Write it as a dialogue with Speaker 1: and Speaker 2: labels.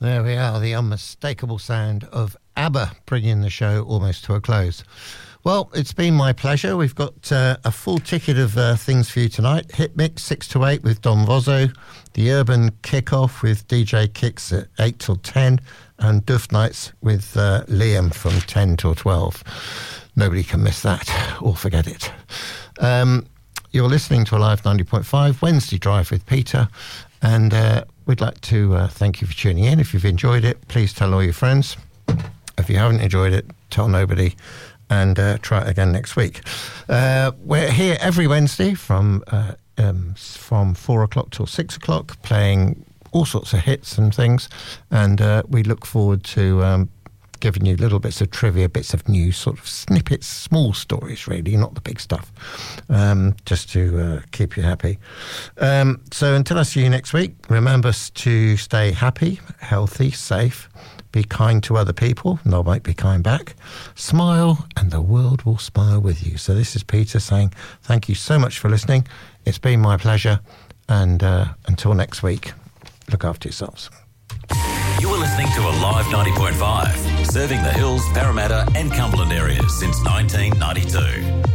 Speaker 1: There we are, the unmistakable sound of ABBA, bringing the show almost to a close. Well, it's been my pleasure. We've got a full ticket of things for you tonight. Hit Mix 6 to 8 with Don Vozzo, the Urban Kickoff with DJ Kicks at 8 till 10, and Duff Nights with Liam from 10 till 12. Nobody can miss that or forget it. You're listening to Alive 90.5 Wednesday Drive with Peter, and we'd like to thank you for tuning in. If you've enjoyed it, please tell all your friends. If you haven't enjoyed it, tell nobody, and try it again next week. We're here every Wednesday from 4 o'clock till 6 o'clock, playing all sorts of hits and things, and we look forward to giving you little bits of trivia, bits of news, sort of snippets, small stories really, not the big stuff, just to keep you happy. So until I see you next week, remember to stay happy, healthy, safe, be kind to other people, and they'll be kind back. Smile, and the world will smile with you. So this is Peter saying thank you so much for listening. It's been my pleasure, and until next week, look after yourselves.
Speaker 2: You are listening to Alive 90.5, serving the Hills, Parramatta and Cumberland areas since 1992.